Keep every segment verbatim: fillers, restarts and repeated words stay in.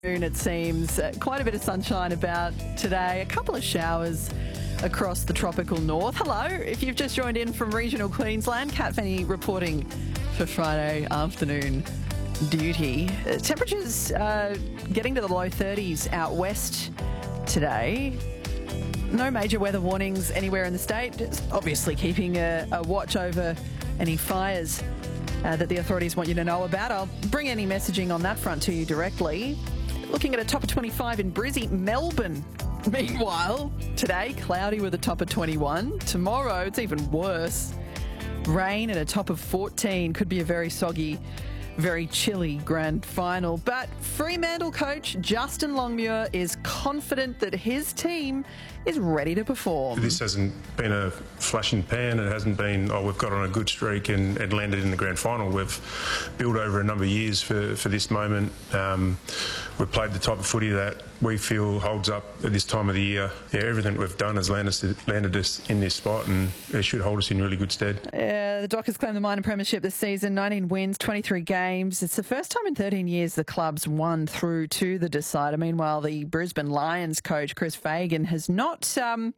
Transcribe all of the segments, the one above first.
It seems uh, quite a bit of sunshine about today, a couple of showers across the tropical north. Hello, if you've just joined in from regional Queensland, Kat Fenny reporting for Friday afternoon duty. Uh, temperatures uh, getting to the low thirties out west today. No major weather warnings anywhere in the state. Just obviously keeping a, a watch over any fires uh, that the authorities want you to know about. I'll bring any messaging on that front to you directly. Looking at a top of twenty-five in Brizzy. Melbourne, meanwhile, today, cloudy with a top of twenty-one. Tomorrow, it's even worse. Rain at a top of fourteen. Could be a very soggy, very chilly grand final. But Fremantle coach Justin Longmuir is confident that his team is ready to perform. This hasn't been a flash in the pan. It hasn't been, oh, we've got on a good streak and, and landed in the grand final. We've built over a number of years for, for this moment. Um, we've played the type of footy that we feel holds up at this time of the year. Yeah, everything we've done has landed us, landed us in this spot, and it should hold us in really good stead. Uh, the Dockers claim the minor premiership this season, nineteen wins, twenty-three games. It's the first time in thirteen years the club's won through to the decider. Meanwhile, the Brisbane Lions coach, Chris Fagan, has not um,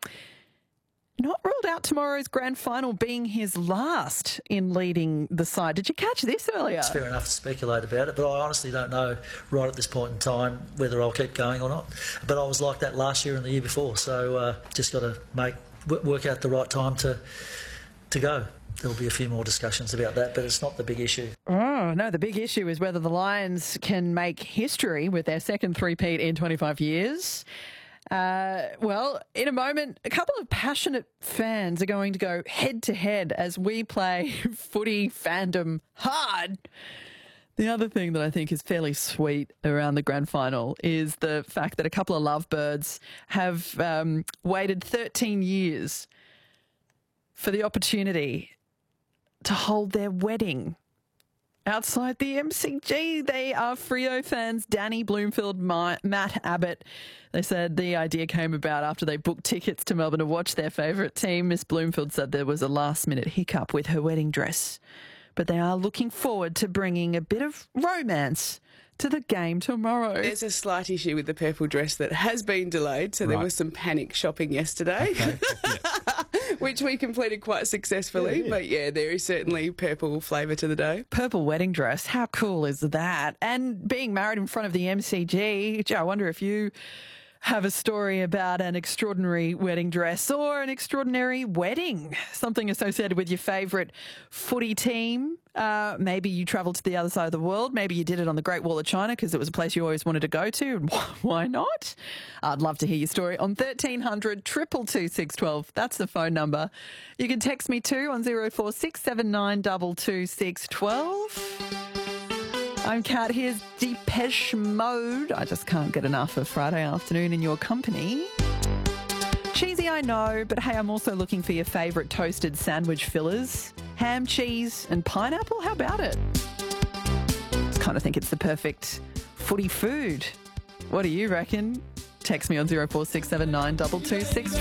not ruled out tomorrow's grand final being his last in leading the side. Did you catch this earlier? It's fair enough to speculate about it, but I honestly don't know right at this point in time whether I'll keep going or not. But I was like that last year and the year before, so uh, just got to make work out the right time to to go. There'll be a few more discussions about that, but it's not the big issue. Oh, no, the big issue is whether the Lions can make history with their second three-peat in twenty-five years. Uh, well, in a moment, a couple of passionate fans are going to go head-to-head as we play footy fandom hard. The other thing that I think is fairly sweet around the grand final is the fact that a couple of lovebirds have um, waited thirteen years for the opportunity to hold their wedding outside the M C G. They are Freo fans. Danny Bloomfield, My, Matt Abbott. They said the idea came about after they booked tickets to Melbourne to watch their favourite team. Miss Bloomfield said there was a last-minute hiccup with her wedding dress, but they are looking forward to bringing a bit of romance to the game tomorrow. There's a slight issue with the purple dress that has been delayed, so right. There was some panic shopping yesterday. Okay. Which we completed quite successfully. Yeah, yeah. But yeah, there is certainly purple flavour to the day. Purple wedding dress, how cool is that? And being married in front of the M C G, gee, I wonder if you have a story about an extraordinary wedding dress or an extraordinary wedding, something associated with your favourite footy team. Uh, maybe you travelled to the other side of the world. Maybe you did it on the Great Wall of China because it was a place you always wanted to go to. Why not? I'd love to hear your story on thirteen hundred, two two two, six one two. That's the phone number. You can text me too on zero four six seven nine two two six one two. I'm Kat. Here's Depeche Mode. I just can't get enough of Friday afternoon in your company. Cheesy, I know, but hey, I'm also looking for your favourite toasted sandwich fillers. Ham, cheese and pineapple, how about it? I kind of think it's the perfect footy food. What do you reckon? Text me on zero four six seven nine two two six one two.